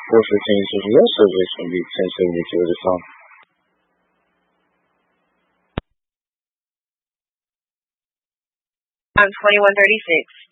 4:15 says your subject's going to be 1072 at the time. I'm 2136.